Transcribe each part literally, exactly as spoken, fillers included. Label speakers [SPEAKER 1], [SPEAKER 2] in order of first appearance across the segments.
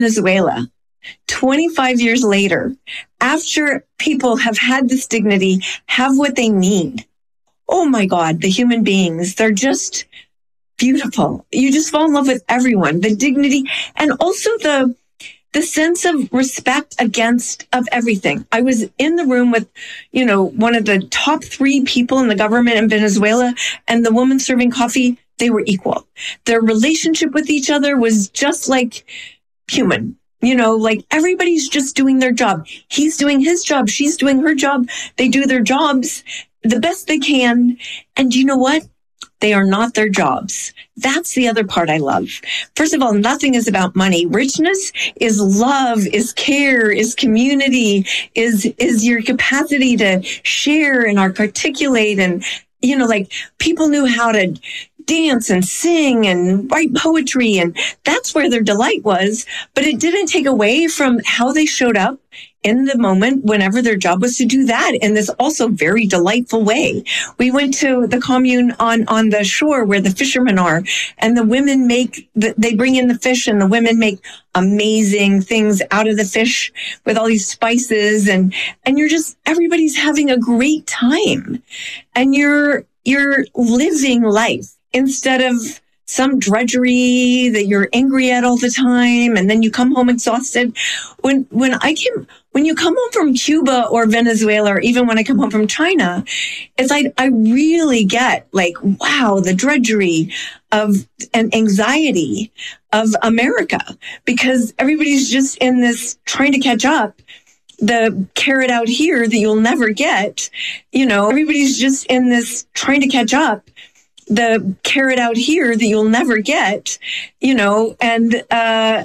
[SPEAKER 1] Venezuela, twenty-five years later, after people have had this dignity, have what they need. Oh my God, the human beings, they're just beautiful. You just fall in love with everyone, the dignity, and also the the sense of respect against of everything. I was in the room with, you know, one of the top three people in the government in Venezuela, and the woman serving coffee, they were equal. Their relationship with each other was just like human. You know, like everybody's just doing their job. He's doing his job. She's doing her job. They do their jobs the best they can. And you know what? They are not their jobs. That's the other part I love. First of all, nothing is about money. Richness is love, is care, is community, is, is your capacity to share and articulate. And, you know, like people knew how to dance and sing and write poetry. And that's where their delight was. But it didn't take away from how they showed up in the moment whenever their job was to do that in this also very delightful way. We went to the commune on, on the shore where the fishermen are, and the women make, the, they bring in the fish, and the women make amazing things out of the fish with all these spices. And, and you're just, everybody's having a great time, and you're, you're living life instead of some drudgery that you're angry at all the time, and then you come home exhausted. When when I came, when you come home from Cuba or Venezuela, or even when I come home from China, it's like I really get like, wow, the drudgery of and anxiety of America, because everybody's just in this trying to catch up. The carrot out here that you'll never get, you know, everybody's just in this trying to catch up. The carrot out here that you'll never get, you know, and uh,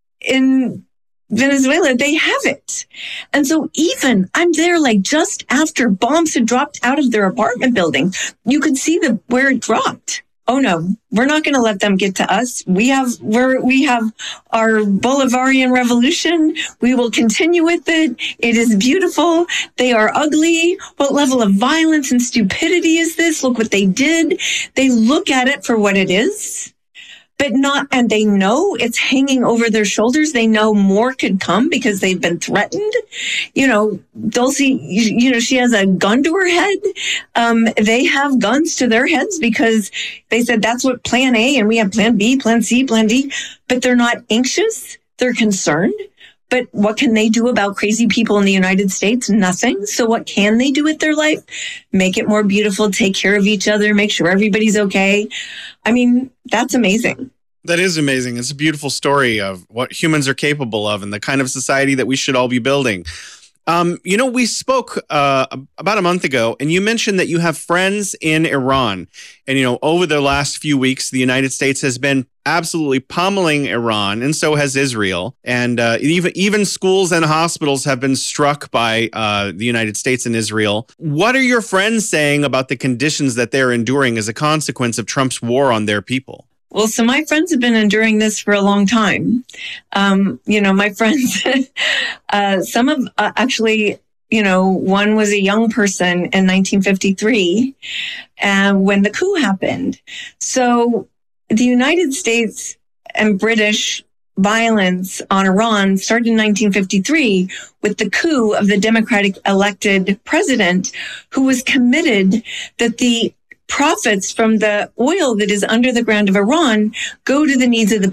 [SPEAKER 1] in Venezuela, they have it. And so even I'm there like just after bombs had dropped out of their apartment building, you could see the where it dropped. Oh no, we're not going to let them get to us. We have, we're, we have our Bolivarian revolution. We will continue with it. It is beautiful. They are ugly. What level of violence and stupidity is this? Look what they did. They look at it for what it is, but not, and they know it's hanging over their shoulders. They know more could come because they've been threatened. You know, Dulcie, you know, she has a gun to her head. Um, they have guns to their heads because they said that's what plan A, and we have plan B, plan C, plan D, but they're not anxious. They're concerned. But what can they do about crazy people in the United States? Nothing. So what can they do with their life? Make it more beautiful, take care of each other, make sure everybody's okay. I mean, that's amazing.
[SPEAKER 2] That is amazing. It's a beautiful story of what humans are capable of and the kind of society that we should all be building. Um, you know, we spoke uh, about a month ago, and you mentioned that you have friends in Iran. And, you know, over the last few weeks, the United States has been absolutely pummeling Iran, and so has Israel. And uh, even even schools and hospitals have been struck by uh, the United States and Israel. What are your friends saying about the conditions that they're enduring as a consequence of Trump's war on their people?
[SPEAKER 1] Well, so my friends have been enduring this for a long time. Um, you know, my friends, uh, some of uh, actually, you know, one was a young person in nineteen fifty-three uh, when the coup happened. So the United States and British violence on Iran started in nineteen fifty-three with the coup of the Democratic elected president, who was committed that the profits from the oil that is under the ground of Iran go to the needs of the